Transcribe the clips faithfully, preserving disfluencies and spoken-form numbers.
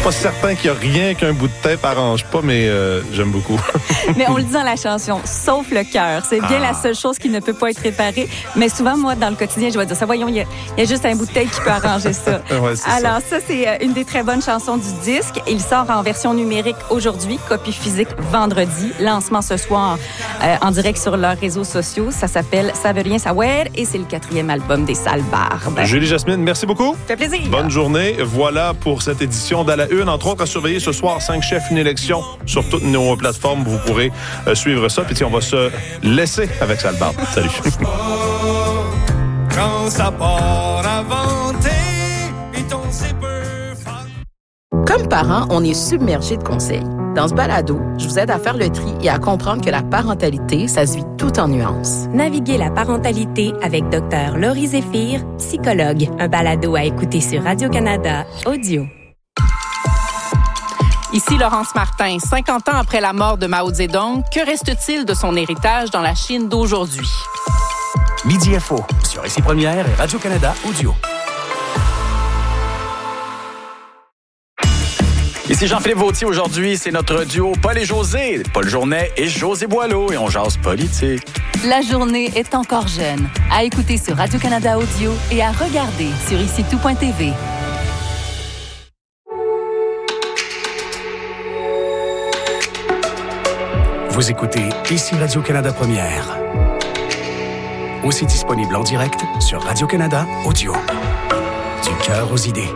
Pas certain qu'il y a rien qu'un bout de tape arrange pas, mais euh, j'aime beaucoup. Mais on le dit dans la chanson, sauf le cœur. C'est bien ah. la seule chose qui ne peut pas être réparée. Mais souvent, moi, dans le quotidien, je vais dire ça. Voyons, il y, y a juste un bout de tape qui peut arranger ça. Ouais, c'est Alors, ça, ça c'est une des très bonnes chansons du disque. Il sort en version numérique aujourd'hui, copie physique vendredi. Lancement ce soir euh, en direct sur leurs réseaux sociaux. Ça s'appelle Ça veut rien savoir et c'est le quatrième album des Sales Barbes. Julie Jasmine, merci beaucoup. Ça fait plaisir. Bonne journée. Voilà pour cette édition d'À la Une. Entre autres, à surveiller ce soir, cinq chefs, une élection sur toutes nos plateformes. Vous pourrez euh, suivre ça. Puis on va se laisser avec Sales Barbes. Salut. Quand ça part à vanter, et ton Comme parents, on est submergé de conseils. Dans ce balado, je vous aide à faire le tri et à comprendre que la parentalité, ça se vit tout en nuances. Naviguez la parentalité avec Dr Laurie Zéphir, psychologue. Un balado à écouter sur Radio-Canada Audio. Ici Laurence Martin. cinquante ans après la mort de Mao Zedong, que reste-t-il de son héritage dans la Chine d'aujourd'hui? Midi Info sur Ici Première et Radio-Canada Audio. Ici Jean-Philippe Vautier. Aujourd'hui, c'est notre duo Paul et José. Paul Journet et José Boileau. Et on jase politique. La journée est encore jeune. À écouter sur Radio-Canada Audio et à regarder sur ici tout point t v. Vous écoutez Ici Radio-Canada Première. Aussi disponible en direct sur Radio-Canada Audio. Du cœur aux idées.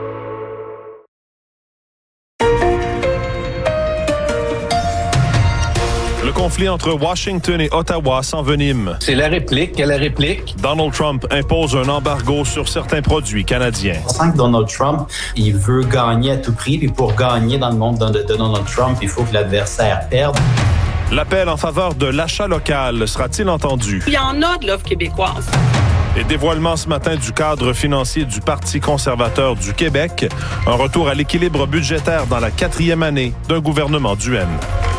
Le conflit entre Washington et Ottawa s'envenime. C'est la réplique. Quelle réplique? Donald Trump impose un embargo sur certains produits canadiens. On sent que Donald Trump, il veut gagner à tout prix. Puis pour gagner dans le monde de Donald Trump, il faut que l'adversaire perde. L'appel en faveur de l'achat local sera-t-il entendu? Il y en a de l'offre québécoise. Et dévoilement ce matin du cadre financier du Parti conservateur du Québec. Un retour à l'équilibre budgétaire dans la quatrième année d'un gouvernement du N.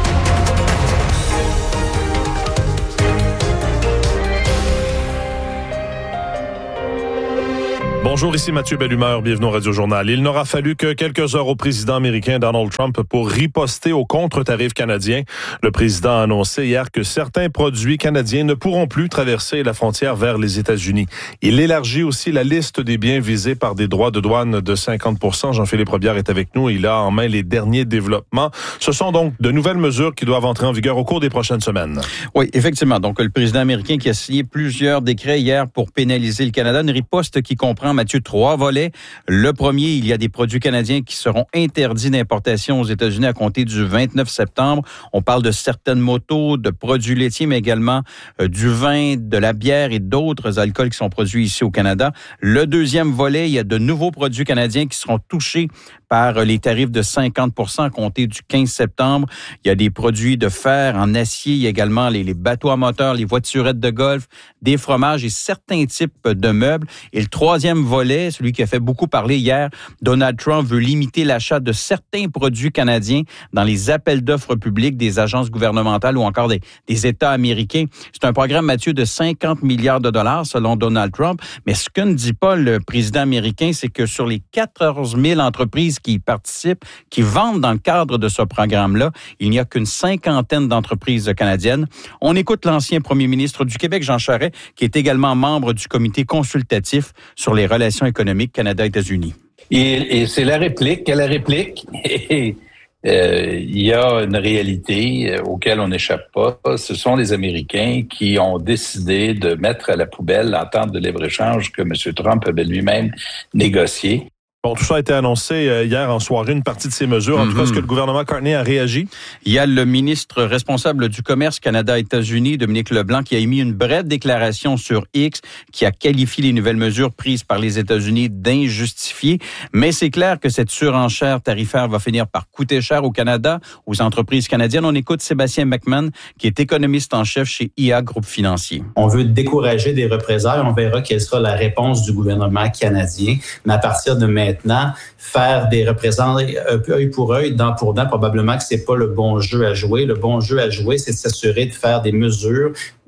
Bonjour, ici Mathieu Bellumeur, bienvenue au Radio-Journal. Il n'aura fallu que quelques heures au président américain Donald Trump pour riposter aux contre-tarifs canadiens. Le président a annoncé hier que certains produits canadiens ne pourront plus traverser la frontière vers les États-Unis. Il élargit aussi la liste des biens visés par des droits de douane de cinquante pour cent. Jean-Philippe Robillard est avec nous. Il a en main les derniers développements. Ce sont donc de nouvelles mesures qui doivent entrer en vigueur au cours des prochaines semaines. Oui, effectivement. Donc, le président américain qui a signé plusieurs décrets hier pour pénaliser le Canada, une riposte qui comprend, Mathieu, trois volets. Le premier, il y a des produits canadiens qui seront interdits d'importation aux États-Unis à compter du vingt-neuf septembre. On parle de certaines motos, de produits laitiers, mais également euh, du vin, de la bière et d'autres alcools qui sont produits ici au Canada. Le deuxième volet, il y a de nouveaux produits canadiens qui seront touchés par les tarifs de cinquante pour cent à compter du quinze septembre. Il y a des produits de fer en acier, il y a également les, les bateaux à moteur, les voiturettes de golf, des fromages et certains types de meubles. Et le troisième volet, celui qui a fait beaucoup parler hier, Donald Trump veut limiter l'achat de certains produits canadiens dans les appels d'offres publics des agences gouvernementales ou encore des, des États américains. C'est un programme, Mathieu, de cinquante milliards de dollars selon Donald Trump. Mais ce que ne dit pas le président américain, c'est que sur les quatorze mille entreprises qui y participent, qui vendent dans le cadre de ce programme-là, il n'y a qu'une cinquantaine d'entreprises canadiennes. On écoute l'ancien premier ministre du Québec, Jean Charest, qui est également membre du comité consultatif sur les relations économiques Canada-États-Unis. Et, et c'est la réplique, la réplique. Et, euh, il y a une réalité auquel on n'échappe pas. Ce sont les Américains qui ont décidé de mettre à la poubelle l'entente de libre-échange que M. Trump avait lui-même négociée. Bon, tout ça a été annoncé hier en soirée, une partie de ces mesures. En mm-hmm. tout cas, est-ce que le gouvernement Carney a réagi? Il y a le ministre responsable du commerce Canada-États-Unis, Dominique Leblanc, qui a émis une brève déclaration sur X, qui a qualifié les nouvelles mesures prises par les États-Unis d'injustifiées. Mais c'est clair que cette surenchère tarifaire va finir par coûter cher au Canada, aux entreprises canadiennes. On écoute Sébastien McMahon, qui est économiste en chef chez I A Groupe Financier. On veut décourager des représailles. On verra quelle sera la réponse du gouvernement canadien. Mais à partir de maintenant, Maintenant, faire des représailles œil pour œil, dent pour dent, probablement que c'est pas le bon jeu à jouer. Le bon jeu à jouer, c'est de s'assurer de faire des mesures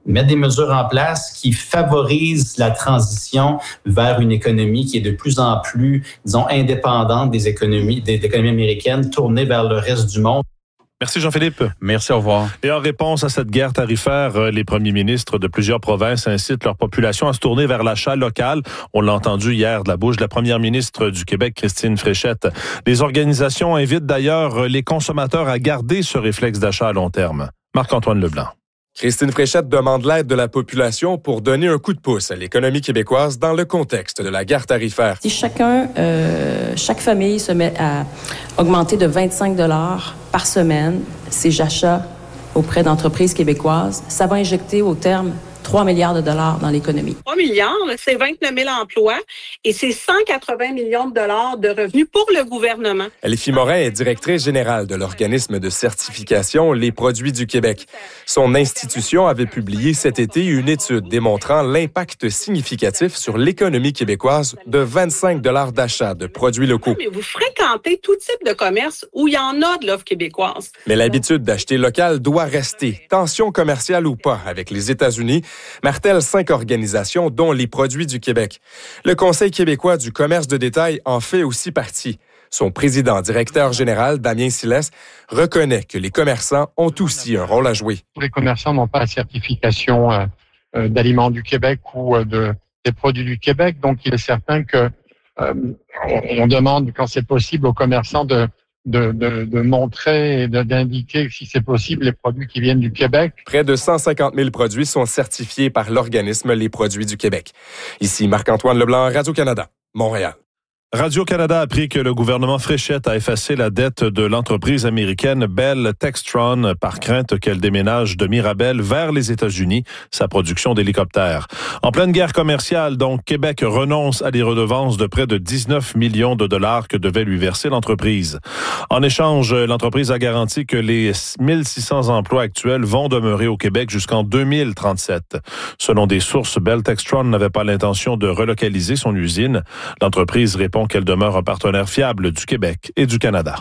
mettre des mesures en place qui favorisent la transition vers une économie qui est de plus en plus, disons, indépendante des économies, des économies américaines, tournée vers le reste du monde. Merci Jean-Philippe. Merci, au revoir. Et en réponse à cette guerre tarifaire, les premiers ministres de plusieurs provinces incitent leur population à se tourner vers l'achat local. On l'a entendu hier de la bouche de la première ministre du Québec, Christine Fréchette. Les organisations invitent d'ailleurs les consommateurs à garder ce réflexe d'achat à long terme. Marc-Antoine Leblanc. Christine Fréchette demande l'aide de la population pour donner un coup de pouce à l'économie québécoise dans le contexte de la guerre tarifaire. Si chacun, euh, chaque famille se met à augmenter de vingt-cinq dollars par semaine ses achats auprès d'entreprises québécoises, ça va injecter au terme trois milliards de dollars dans l'économie. trois milliards, c'est vingt-neuf mille emplois et c'est cent quatre-vingts millions de dollars de revenus pour le gouvernement. Elfie Morin est directrice générale de l'organisme de certification Les Produits du Québec. Son institution avait publié cet été une étude démontrant l'impact significatif sur l'économie québécoise de vingt-cinq dollars d'achat de produits locaux. Mais vous fréquentez tout type de commerce où il y en a de l'offre québécoise. Mais l'habitude d'acheter local doit rester, tension commerciale ou pas, avec les États-Unis, martèlent cinq organisations, dont Les Produits du Québec. Le Conseil québécois du commerce de détail en fait aussi partie. Son président-directeur général, Damien Silès, reconnaît que les commerçants ont aussi un rôle à jouer. Les commerçants n'ont pas la certification euh, euh, d'aliments du Québec ou euh, de, des produits du Québec, donc il est certain que euh, on, on demande, quand c'est possible, aux commerçants de De, de, de montrer et de, d'indiquer, si c'est possible, les produits qui viennent du Québec. Près de cent cinquante mille produits sont certifiés par l'organisme Les Produits du Québec. Ici Marc-Antoine Leblanc, Radio-Canada, Montréal. Radio-Canada a appris que le gouvernement Fréchette a effacé la dette de l'entreprise américaine Bell Textron par crainte qu'elle déménage de Mirabel vers les États-Unis, sa production d'hélicoptères. En pleine guerre commerciale, donc, Québec renonce à des redevances de près de dix-neuf millions de dollars que devait lui verser l'entreprise. En échange, l'entreprise a garanti que les mille six cents emplois actuels vont demeurer au Québec jusqu'en deux mille trente-sept. Selon des sources, Bell Textron n'avait pas l'intention de relocaliser son usine. L'entreprise répond qu'elle demeure un partenaire fiable du Québec et du Canada.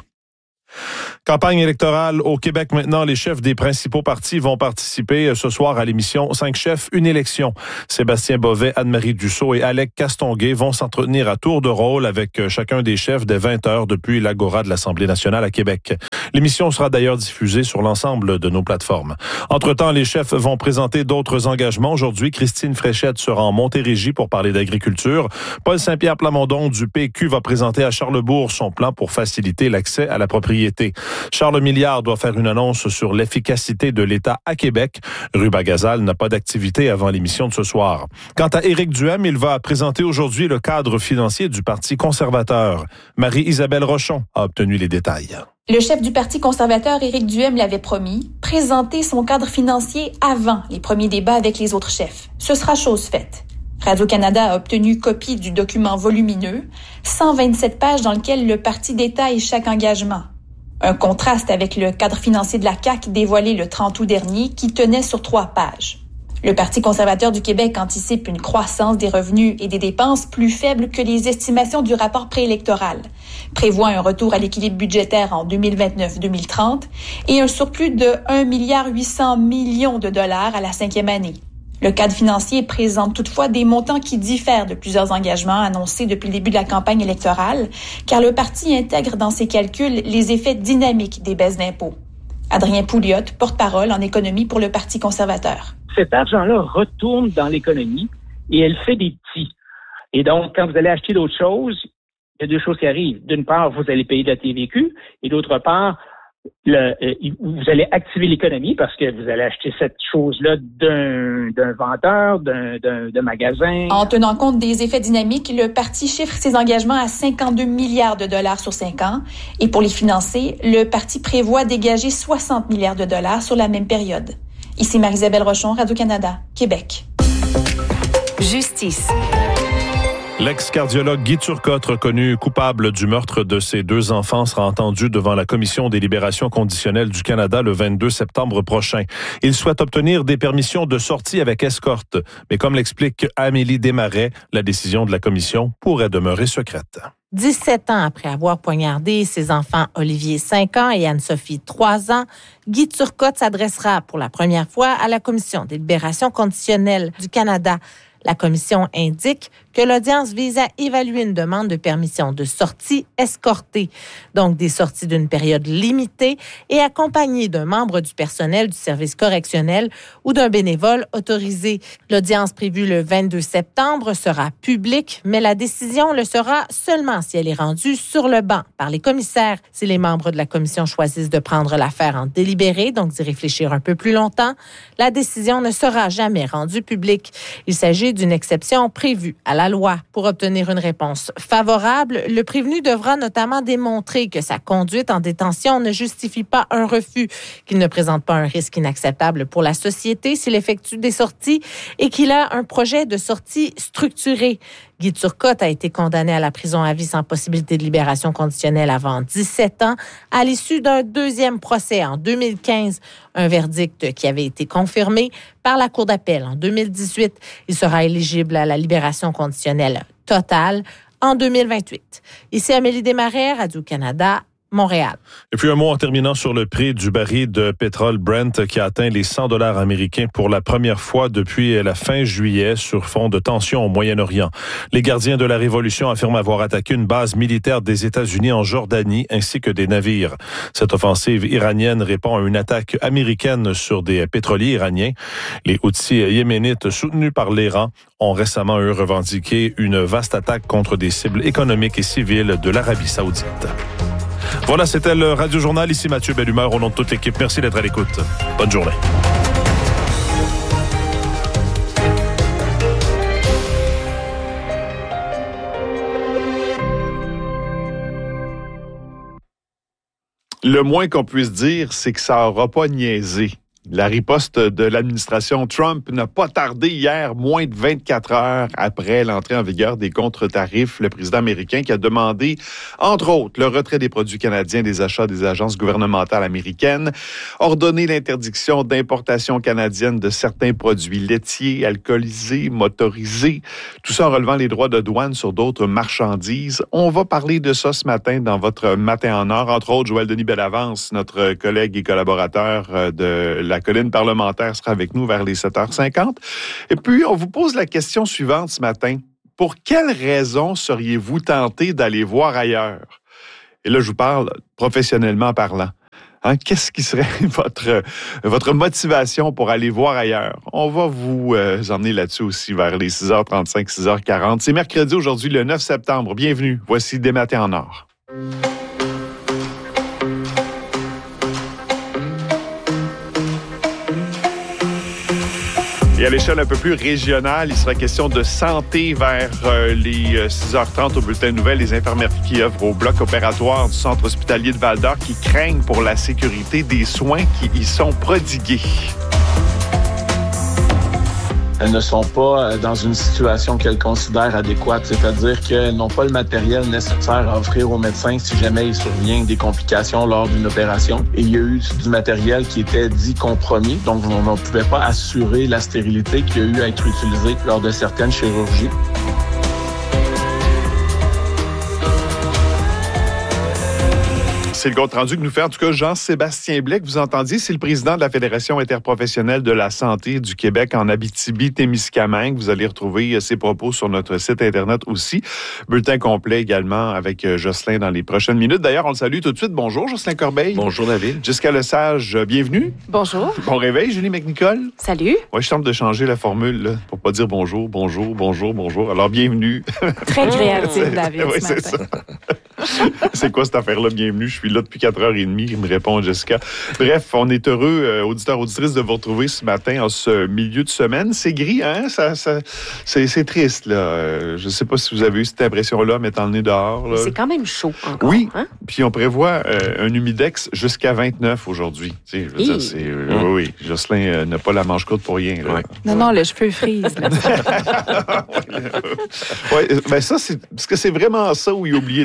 Campagne électorale au Québec maintenant. Les chefs des principaux partis vont participer ce soir à l'émission Cinq chefs, une élection. Sébastien Bovet, Anne-Marie Dussault et Alec Castonguay vont s'entretenir à tour de rôle avec chacun des chefs dès vingt heures depuis l'Agora de l'Assemblée nationale à Québec. L'émission sera d'ailleurs diffusée sur l'ensemble de nos plateformes. Entre-temps, les chefs vont présenter d'autres engagements. Aujourd'hui, Christine Fréchette sera en Montérégie pour parler d'agriculture. Paul Saint-Pierre Plamondon du P Q va présenter à Charlesbourg son plan pour faciliter l'accès à la propriété. Charles Milliard doit faire une annonce sur l'efficacité de l'État à Québec. Ruba Gazal n'a pas d'activité avant l'émission de ce soir. Quant à Éric Duhem, il va présenter aujourd'hui le cadre financier du Parti conservateur. Marie-Isabelle Rochon a obtenu les détails. Le chef du Parti conservateur, Éric Duhem, l'avait promis, présenter son cadre financier avant les premiers débats avec les autres chefs. Ce sera chose faite. Radio-Canada a obtenu copie du document volumineux, cent vingt-sept pages dans lequel le parti détaille chaque engagement. Un contraste avec le cadre financier de la C A Q dévoilé le trente août dernier qui tenait sur trois pages. Le Parti conservateur du Québec anticipe une croissance des revenus et des dépenses plus faible que les estimations du rapport préélectoral, prévoit un retour à l'équilibre budgétaire en deux mille vingt-neuf deux mille trente et un surplus de un milliard huit cents millions de dollars à la cinquième année. Le cadre financier présente toutefois des montants qui diffèrent de plusieurs engagements annoncés depuis le début de la campagne électorale, car le parti intègre dans ses calculs les effets dynamiques des baisses d'impôts. Adrien Pouliot, porte-parole en économie pour le Parti conservateur. Cet argent-là retourne dans l'économie et elle fait des petits. Et donc, quand vous allez acheter d'autres choses, il y a deux choses qui arrivent. D'une part, vous allez payer de la T V Q et d'autre part, Le, euh, vous allez activer l'économie parce que vous allez acheter cette chose-là d'un, d'un vendeur, d'un, d'un, d'un magasin. En tenant compte des effets dynamiques, le parti chiffre ses engagements à cinquante-deux milliards de dollars sur cinq ans. Et pour les financer, le parti prévoit dégager soixante milliards de dollars sur la même période. Ici Marie-Isabelle Rochon, Radio-Canada, Québec. Justice. L'ex-cardiologue Guy Turcotte, reconnu coupable du meurtre de ses deux enfants, sera entendu devant la Commission des libérations conditionnelles du Canada le vingt-deux septembre prochain. Il souhaite obtenir des permissions de sortie avec escorte. Mais comme l'explique Amélie Desmarais, la décision de la Commission pourrait demeurer secrète. dix-sept ans après avoir poignardé ses enfants Olivier, cinq ans, et Anne-Sophie, trois ans, Guy Turcotte s'adressera pour la première fois à la Commission des libérations conditionnelles du Canada. La commission indique que l'audience vise à évaluer une demande de permission de sortie escortée, donc des sorties d'une période limitée et accompagnées d'un membre du personnel du service correctionnel ou d'un bénévole autorisé. L'audience prévue le vingt-deux septembre sera publique, mais la décision le sera seulement si elle est rendue sur le banc par les commissaires. Si les membres de la commission choisissent de prendre l'affaire en délibéré, donc d'y réfléchir un peu plus longtemps, la décision ne sera jamais rendue publique. Il s'agit d'une exception prévue à la loi. Pour obtenir une réponse favorable, le prévenu devra notamment démontrer que sa conduite en détention ne justifie pas un refus, qu'il ne présente pas un risque inacceptable pour la société s'il effectue des sorties et qu'il a un projet de sortie structuré. Guy Turcotte a été condamné à la prison à vie sans possibilité de libération conditionnelle avant dix-sept ans, à l'issue d'un deuxième procès en deux mille quinze, un verdict qui avait été confirmé par la Cour d'appel en deux mille dix-huit. Il sera éligible à la libération conditionnelle totale en deux mille vingt-huit. Ici Amélie Desmarais, Radio-Canada, Montréal. Et puis un mot en terminant sur le prix du baril de pétrole Brent qui a atteint les cent dollars américains pour la première fois depuis la fin juillet sur fond de tensions au Moyen-Orient. Les gardiens de la révolution affirment avoir attaqué une base militaire des États-Unis en Jordanie ainsi que des navires. Cette offensive iranienne répond à une attaque américaine sur des pétroliers iraniens. Les Houthis yéménites soutenus par l'Iran ont récemment, eux, revendiqué une vaste attaque contre des cibles économiques et civiles de l'Arabie saoudite. Voilà, c'était le Radio Journal. Ici Mathieu Bellumeur, au nom de toute l'équipe. Merci d'être à l'écoute. Bonne journée. Le moins qu'on puisse dire, c'est que ça n'aura pas niaisé. La riposte de l'administration Trump n'a pas tardé hier, moins de vingt-quatre heures après l'entrée en vigueur des contre-tarifs. Le président américain qui a demandé, entre autres, le retrait des produits canadiens des achats des agences gouvernementales américaines, ordonné l'interdiction d'importation canadienne de certains produits laitiers, alcoolisés, motorisés, tout ça en relevant les droits de douane sur d'autres marchandises. On va parler de ça ce matin dans votre Matin en or. Entre autres, Joël Denis Bellavance, notre collègue et collaborateur de la La colline parlementaire sera avec nous vers les sept heures cinquante. Et puis, on vous pose la question suivante ce matin. Pour quelles raisons seriez-vous tenté d'aller voir ailleurs? Et là, je vous parle professionnellement parlant. Hein, qu'est-ce qui serait votre, votre motivation pour aller voir ailleurs? On va vous euh, emmener là-dessus aussi vers les six heures trente-cinq, six heures quarante. C'est mercredi aujourd'hui, le neuf septembre. Bienvenue. Voici Des Matins en or. Et à l'échelle un peu plus régionale, il sera question de santé vers euh, les euh, six heures trente au bulletin de nouvelles. Les infirmières qui œuvrent au bloc opératoire du centre hospitalier de Val-d'Or qui craignent pour la sécurité des soins qui y sont prodigués. Elles ne sont pas dans une situation qu'elles considèrent adéquate, c'est-à-dire qu'elles n'ont pas le matériel nécessaire à offrir aux médecins si jamais il survient des complications lors d'une opération. Et il y a eu du matériel qui était dit compromis, donc on ne pouvait pas assurer la stérilité qui a eu à être utilisée lors de certaines chirurgies. C'est le compte rendu que nous fait en tout cas Jean-Sébastien Blais, que vous entendiez, c'est le président de la Fédération interprofessionnelle de la santé du Québec en Abitibi-Témiscamingue. Vous allez retrouver ses propos sur notre site Internet aussi. Bulletin complet également avec Jocelyn dans les prochaines minutes. D'ailleurs, on le salue tout de suite. Bonjour, Jocelyn Corbeil. Bonjour, David. Jessica Lesage, bienvenue. Bonjour. Bon réveil, Julie McNicol. Salut. Oui, je tente de changer la formule là, pour pas dire bonjour, bonjour, bonjour, bonjour. Alors, bienvenue. Très créatif, David, oui, ce c'est matin. Ça. C'est quoi cette affaire-là? Bienvenue. Je suis là depuis quatre heures trente, il me répond Jessica. Bref, on est heureux, euh, auditeurs, auditrices, de vous retrouver ce matin en ce milieu de semaine. C'est gris, hein? Ça, ça, c'est, c'est triste, là. Euh, je ne sais pas si vous avez eu cette impression-là, mettant le nez dehors. Là. C'est quand même chaud encore. Oui, hein? Puis on prévoit euh, un humidex jusqu'a vingt-neuf aujourd'hui. Tu sais, je veux dire, c'est, euh, mmh. Oui, oui. Jocelyn euh, n'a pas la manche courte pour rien. Là. Ouais. Non, non, le cheveu frise. Oui, ben ça, c'est parce que c'est vraiment ça où il a oublié le peigne.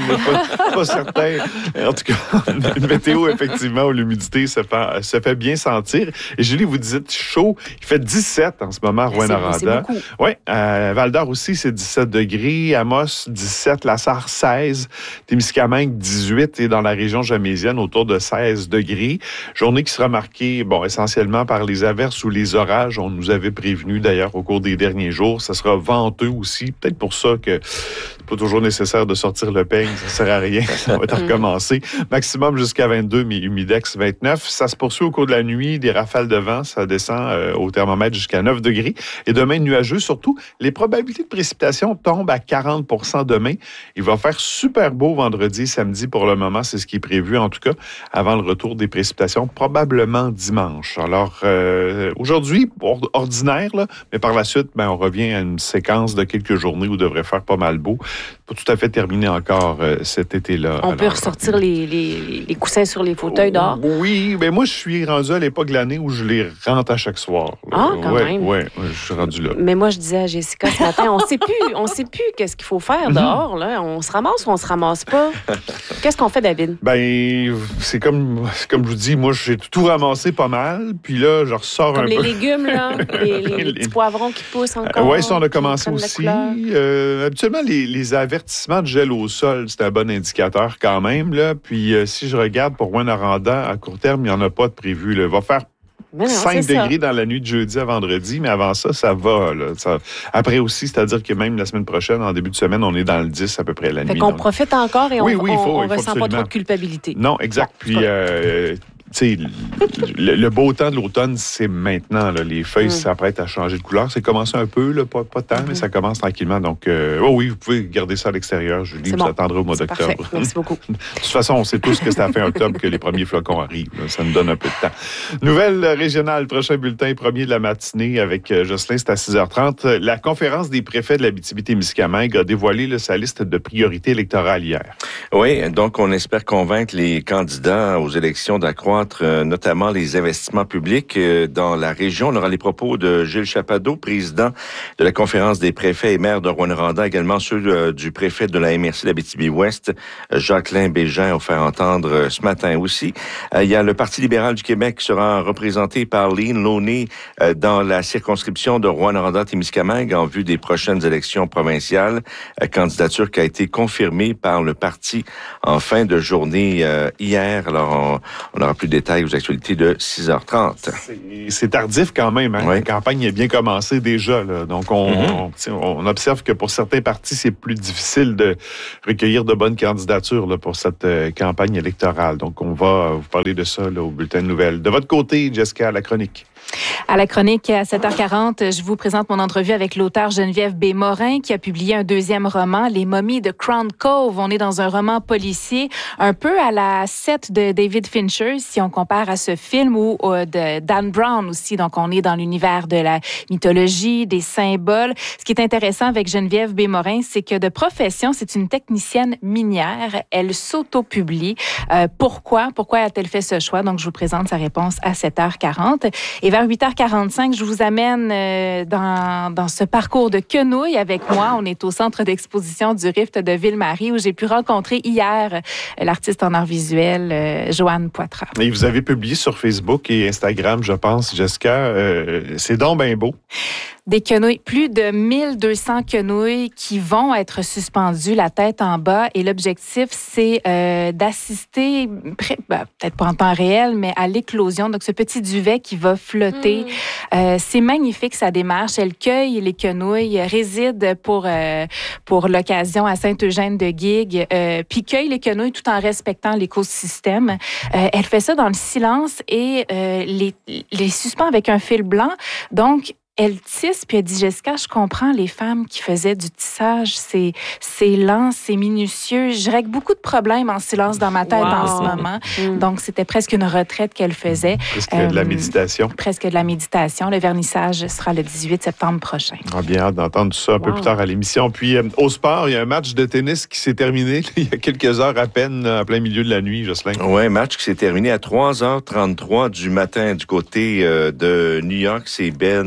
pas, pas certain. En tout cas, une météo, effectivement, où l'humidité se fait, se fait bien sentir. Et Julie, vous dites chaud. Il fait dix-sept en ce moment à Rouyn-Noranda. Oui, à Val-d'Or aussi, c'est dix-sept degrés. Amos, dix-sept. La Sarre, seize. Témiscamingue, dix-huit. Et dans la région jamésienne, autour de seize degrés. Journée qui sera marquée, bon, essentiellement par les averses ou les orages. On nous avait prévenu, d'ailleurs, au cours des derniers jours. Ça sera venteux aussi. Peut-être pour ça que c'est pas toujours nécessaire de sortir le peigne. Ça sert à rien. Ça va être recommencé. Maximum jusqu'à vingt-deux, mais humidex vingt-neuf. Ça se poursuit au cours de la nuit. Des rafales de vent. Ça descend euh, au thermomètre jusqu'à neuf degrés. Et demain, nuageux. Surtout, les probabilités de précipitation tombent à quarante pour cent demain. Il va faire super beau vendredi, samedi pour le moment. C'est ce qui est prévu, en tout cas, avant le retour des précipitations, probablement dimanche. Alors, euh, aujourd'hui, ordinaire, là, mais par la suite, ben, on revient à une séquence de quelques journées où il devrait faire pas mal beau. Pas tout à fait terminé encore euh, cet été-là. On Alors, peut ressortir les, les, les coussins sur les fauteuils dehors? Oui, mais moi, je suis rendu à l'époque de l'année où je les rentre à chaque soir. Là. Ah, quand ouais, même. Oui, ouais, je suis rendu là. Mais moi, je disais à Jessica ce matin, on sait plus, on sait plus qu'est-ce qu'il faut faire dehors. Là. On se ramasse ou on se ramasse pas? Qu'est-ce qu'on fait, David? Ben, c'est comme, comme je vous dis, moi, j'ai tout ramassé pas mal, puis là, je ressors comme un les peu. Comme les légumes, là, les, les, les petits poivrons qui poussent encore. Oui, ça, on a commencé aussi. Euh, habituellement, les, les avertissements de gel au sol, c'est un bon indicateur quand même. Là. Puis, euh, si je regarde pour Rouyn-Noranda, à court terme, il n'y en a pas de prévu. Là. Il va faire non, cinq degrés ça. Dans la nuit de jeudi à vendredi, mais avant ça, ça va. Là. Ça... Après aussi, c'est-à-dire que même la semaine prochaine, en début de semaine, on est dans le dix à peu près la fait nuit. qu'on donc... profite encore et oui, on oui, ne ressent absolument. pas trop de culpabilité. Non, exact. Puis, euh, tu sais, le, le beau temps de l'automne, c'est maintenant. Là. Les feuilles mm. s'apprêtent à changer de couleur. C'est commencé un peu, là, pas, pas tant, mm-hmm. mais ça commence tranquillement. Donc, euh, oh oui, vous pouvez garder ça à l'extérieur, Julie. Vous bon. attendrez au mois d'octobre. Parfait. Merci beaucoup. De toute façon, on sait tous que c'est à la fin octobre que les premiers flocons arrivent. Là. Ça nous donne un peu de temps. Nouvelle régionale, prochain bulletin, premier de la matinée avec euh, Jocelyn, c'est à six heures trente. La conférence des préfets de l'Abitibi-Témiscamingue a dévoilé là, sa liste de priorités électorales hier. Oui, donc on espère convaincre les candidats aux élections d'accroître euh, notamment les investissements publics dans la région. On aura les propos de Gilles Chapado, président de la conférence des préfets et maires de Rouyn-Noranda, également ceux du préfet de la M R C d'Abitibi-Ouest, Jacqueline Bégin, ont fait entendre ce matin aussi. Il y a le Parti libéral du Québec qui sera représenté par Lynn Loney dans la circonscription de Rouyn-Noranda-Témiscamingue en vue des prochaines élections provinciales. Candidature qui a été confirmée par le parti en fin de journée hier. Alors, on, on aura plus de détails aux actualités de six heures trente. C'est, c'est tardif quand même. Hein? Oui. La campagne a bien commencé déjà. Là. Donc, on, mm-hmm. on, on observe que pour certains partis, c'est plus difficile de recueillir de bonnes candidatures là, pour cette euh, campagne électorale. Donc, on va vous parler de ça là, au bulletin de nouvelles. De votre côté, Jessica, à la chronique. À la chronique, à sept heures quarante, je vous présente mon entrevue avec l'auteur Geneviève B. Morin qui a publié un deuxième roman, Les momies de Crown Cove. On est dans un roman policier un peu à la Sept de David Fincher, si on compare à ce film, ou euh, de Dan Brown aussi. Donc, on est dans l'univers de la mythologie, des symboles. Ce qui est intéressant avec Geneviève B. Morin, c'est que de profession, c'est une technicienne minière. Elle s'auto-publie. Euh, pourquoi? Pourquoi a-t-elle fait ce choix? Donc, je vous présente sa réponse à sept heures quarante. Et vers huit heures quarante-cinq, je vous amène euh, dans, dans ce parcours de quenouilles avec moi. On est au centre d'exposition du Rift de Ville-Marie où j'ai pu rencontrer hier euh, l'artiste en art visuel, euh, Joanne Poitras. Et vous avez publié sur Facebook et Instagram, je pense, Jessica. Euh, c'est donc bien beau. Des quenouilles, plus de mille deux cents quenouilles qui vont être suspendues la tête en bas. Et l'objectif, c'est euh, d'assister, ben, peut-être pas en temps réel, mais à l'éclosion. Donc, ce petit duvet qui va flotter. Mmh. Euh, c'est magnifique, sa démarche. Elle cueille les quenouilles, réside pour, euh, pour l'occasion à Saint-Eugène-de-Guigue, euh, puis cueille les quenouilles tout en respectant l'écosystème. Euh, elle fait ça dans le silence et euh, les, les suspend avec un fil blanc. Donc, elle tisse, puis elle dit, Jessica, je comprends les femmes qui faisaient du tissage. C'est, c'est lent, c'est minutieux. Je règle beaucoup de problèmes en silence dans ma tête wow. en ce moment. Mm. Donc, c'était presque une retraite qu'elle faisait. Presque euh, de la méditation. Presque de la méditation. Le vernissage sera le dix-huit septembre prochain. On a bien hâte d'entendre ça un wow. peu plus tard à l'émission. Puis, euh, au sport, il y a un match de tennis qui s'est terminé il y a quelques heures à peine, en plein milieu de la nuit, Jocelyn. Oui, un match qui s'est terminé à trois heures trente-trois du matin du côté euh, de New York. C'est Ben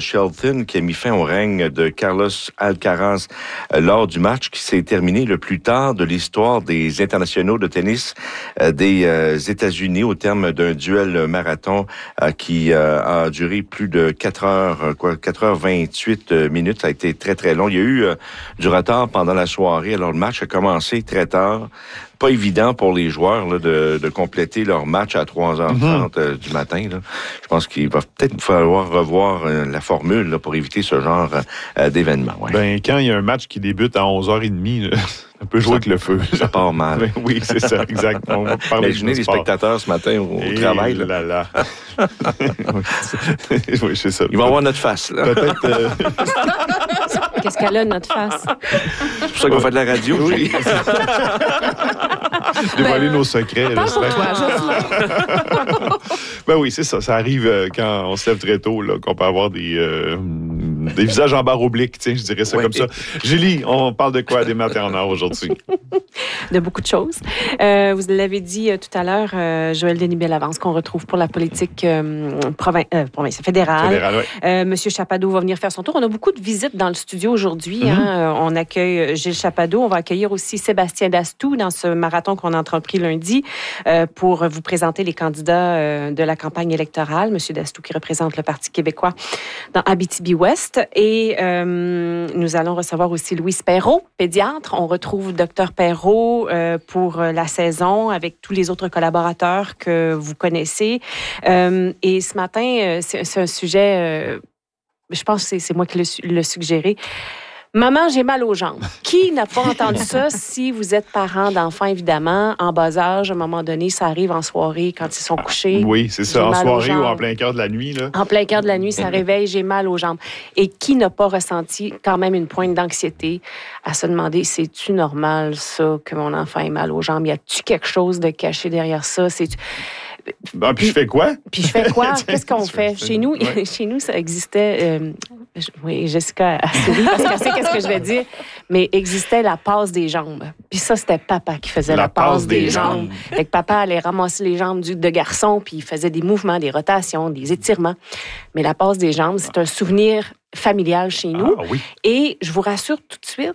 Shelton qui a mis fin au règne de Carlos Alcaraz euh, lors du match qui s'est terminé le plus tard de l'histoire des internationaux de tennis euh, des euh, États-Unis au terme d'un duel marathon euh, qui euh, a duré plus de quatre heures, quoi, quatre heures vingt-huit minutes. Ça a été très, très long. Il y a eu euh, du retard pendant la soirée. Alors, le match a commencé très tard. Pas évident pour les joueurs là, de, de compléter leur match à trois heures trente mm-hmm. euh, du matin. Là. Je pense qu'il va peut-être falloir revoir euh, la formule là, pour éviter ce genre euh, d'événement. Ouais. Ben, quand il y a un match qui débute à onze heures trente, on peut jouer ça, avec le feu. Ça part mal. Ben, oui, c'est ça, exact. On va parler Imaginez les spectateurs ce matin au, au travail. Là. Là, là. Oui, c'est ça. Ils vont avoir notre face. Là. Peut-être... Euh... Qu'est-ce qu'elle a, notre face? C'est pour ça qu'on fait de la radio. Oui. Dévoiler ben, nos secrets. Là, ben oui, c'est ça. Ça arrive quand on se lève très tôt, là, qu'on peut avoir des, euh, des visages en barre oblique, tiens, je dirais ça oui. comme ça. Julie, on parle de quoi des matins en or aujourd'hui? De beaucoup de choses. Euh, vous l'avez dit euh, tout à l'heure, euh, Joël Denis-Bellavance, qu'on retrouve pour la politique euh, provin- euh, province fédérale. Fédérale oui. euh, Monsieur Chapado va venir faire son tour. On a beaucoup de visites dans le studio aujourd'hui. Mm-hmm. Hein. On accueille Gilles Chapado. On va accueillir aussi Sébastien Dastou dans ce marathon qu'on a entrepris lundi euh, pour vous présenter les candidats euh, de la campagne électorale. Monsieur Dastou qui représente le Parti québécois dans Abitibi-Ouest. Et euh, nous allons recevoir aussi Louise Perrault, pédiatre. On retrouve Docteur Perrault euh, pour la saison avec tous les autres collaborateurs que vous connaissez. Euh, et ce matin, euh, c'est, c'est un sujet, euh, je pense que c'est, c'est moi qui l'ai, l'ai suggéré. Maman, j'ai mal aux jambes. Qui n'a pas entendu ça si vous êtes parent d'enfants, évidemment, en bas âge, à un moment donné, ça arrive en soirée quand ils sont couchés. Oui, c'est ça, en soirée ou en plein cœur de la nuit. Là. En plein cœur de la nuit, ça réveille, j'ai mal aux jambes. Et qui n'a pas ressenti quand même une pointe d'anxiété à se demander, c'est-tu normal, ça, que mon enfant ait mal aux jambes? Y a-tu quelque chose de caché derrière ça? C'est-tu... Bon, puis je fais quoi? Puis je fais quoi? Qu'est-ce qu'on fait? Chez nous, ouais. chez nous, ça existait... Euh, je, oui, Jessica a souri parce qu'elle sait qu'est-ce que je vais dire, mais existait la passe des jambes. Puis ça, c'était papa qui faisait la, la passe, passe des, des jambes. jambes. Fait que papa allait ramasser les jambes du, de garçon, puis il faisait des mouvements, des rotations, des étirements. Mais la passe des jambes, c'est un souvenir familial chez nous. Ah, oui. Et je vous rassure tout de suite...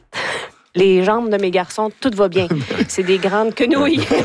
Les jambes de mes garçons, tout va bien. C'est des grandes quenouilles. Tout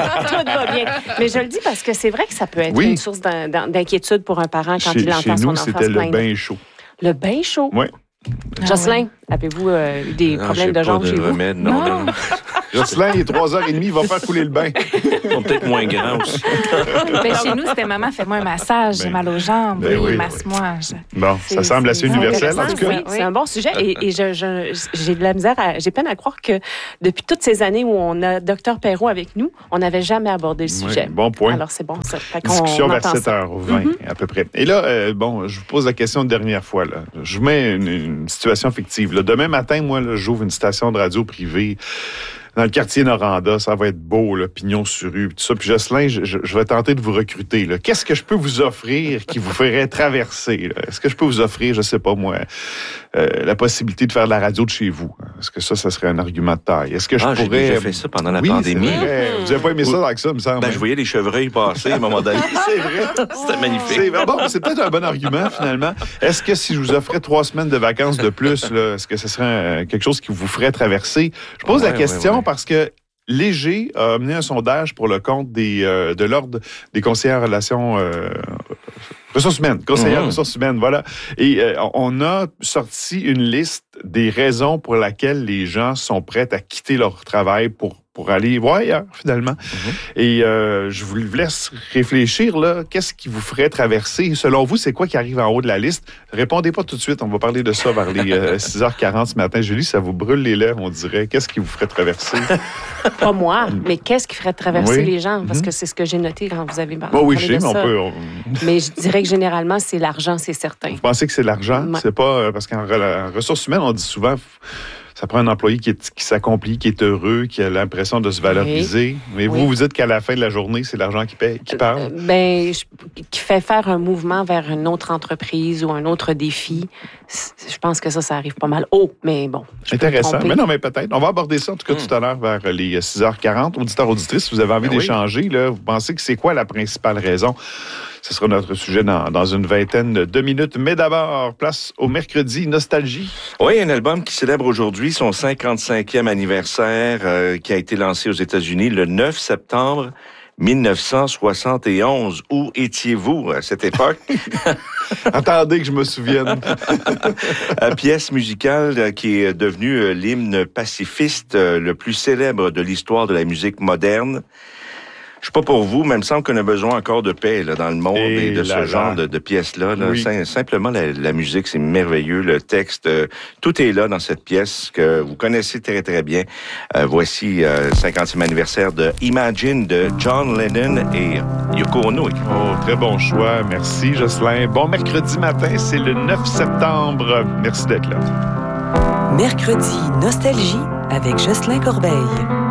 va bien. Mais je le dis parce que c'est vrai que ça peut être oui. une source d'inquiétude pour un parent quand chez, il entend chez son nous, enfant se plaindre. C'était le bain chaud. Le bain chaud? Oui. Ah, Jocelyn, ouais. avez-vous euh, eu des non, problèmes de jambes chez vous? Remède, non, non. non. Jocelyn, il est trois heures trente, il va faire couler le bain. Ils sont peut-être moins grands aussi. Ben, chez nous, c'était maman, fais-moi un massage, ben, j'ai mal aux jambes, ben oui, oui, masse-moi. Je... Bon, c'est, ça semble assez universel, en tout cas. Oui, c'est un bon sujet et, et je, je, j'ai de la misère, à, j'ai peine à croire que depuis toutes ces années où on a Docteur Perrault avec nous, on n'avait jamais abordé le sujet. Oui, bon point. Alors, c'est bon, ça. Fait qu'on, discussion on vers sept heures vingt, mm-hmm. à peu près. Et là, euh, bon, je vous pose la question une dernière fois. Là. Je vous mets une, une situation fictive. Là. Demain matin, moi, là, j'ouvre une station de radio privée dans le quartier Noranda, ça va être beau, là, pignon sur rue, tout ça. Puis Jocelyn, je, je, je vais tenter de vous recruter. Là. Qu'est-ce que je peux vous offrir qui vous ferait traverser? Là? Est-ce que je peux vous offrir, je sais pas moi, euh, la possibilité de faire de la radio de chez vous? Est-ce que ça, ça serait un argument de taille? Est-ce que je ah, pourrais... j'ai déjà fait ça pendant la oui, pandémie. Vous n'avez pas aimé ça avec ça, me semble? Ben, je voyais les chevreuils passer à un moment donné. C'est vrai. C'était magnifique. C'est, bon, c'est peut-être un bon argument, finalement. Est-ce que si je vous offrais trois semaines de vacances de plus, là, est-ce que ce serait euh, quelque chose qui vous ferait traverser? Je pose ouais, la question ouais, ouais. parce que Léger a mené un sondage pour le compte des, euh, de l'Ordre des conseillers en relations euh, ressources humaines, conseillers mmh. ressources humaines, voilà. Et euh, on a sorti une liste des raisons pour lesquelles les gens sont prêts à quitter leur travail pour pour aller voir ailleurs, finalement. Mm-hmm. Et euh, je vous laisse réfléchir, là. Qu'est-ce qui vous ferait traverser? Selon vous, c'est quoi qui arrive en haut de la liste? Répondez pas tout de suite. On va parler de ça vers les euh, six heures quarante ce matin. Julie, ça vous brûle les lèvres, on dirait. Qu'est-ce qui vous ferait traverser? Pas moi, mais qu'est-ce qui ferait traverser oui. les gens? Parce mm-hmm. que c'est ce que j'ai noté quand vous avez parlé bon, oui, de je sais, ça. mais on peut... On... Mais je dirais que généralement, c'est l'argent, c'est certain. Vous pensez que c'est l'argent? Ouais. C'est pas... Euh, parce qu'en en ressources humaines, on dit souvent... Ça prend un employé qui, est, qui s'accomplit, qui est heureux, qui a l'impression de se valoriser. Oui. Mais vous, oui. vous dites qu'à la fin de la journée, c'est l'argent qui, paye, qui parle? Euh, ben, je, qui fait faire un mouvement vers une autre entreprise ou un autre défi. je pense que ça, ça arrive pas mal haut, mais bon. Intéressant. Mais non, mais peut-être. On va aborder ça, en tout cas, mmh. tout à l'heure, vers les six heures quarante. Auditeurs, auditrices, si vous avez envie ben d'échanger, oui. là, vous pensez que c'est quoi la principale raison? Ce sera notre sujet dans, dans une vingtaine de minutes. Mais d'abord, place au mercredi Nostalgie. Oui, un album qui célèbre aujourd'hui son cinquante-cinquième anniversaire, euh, qui a été lancé aux États-Unis le neuf septembre mille neuf cent soixante et onze. Où étiez-vous à cette époque? Attendez que je me souvienne. Pièce musicale qui est devenue l'hymne pacifiste le plus célèbre de l'histoire de la musique moderne. Je sais pas pour vous, mais il me semble qu'on a besoin encore de paix là, dans le monde et, et de ce là, genre de, de pièces-là. Là. Oui. Simplement, la, la musique, c'est merveilleux. Le texte, euh, tout est là dans cette pièce que vous connaissez très, très bien. Euh, voici euh, cinquantième anniversaire de Imagine de John Lennon et Yoko Ono. Oh, très bon choix. Merci, Jocelyn. Bon mercredi matin, c'est le neuf septembre. Merci d'être là. Mercredi Nostalgie avec Jocelyn Corbeil.